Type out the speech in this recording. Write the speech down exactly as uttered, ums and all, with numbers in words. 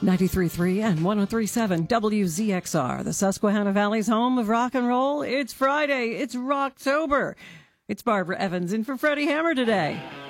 ninety-three point three and one oh three point seven W Z X R, the Susquehanna Valley's home of rock and roll. It's Friday. It's Rocktober. It's Barbara Evans in for Freddie Hammer today.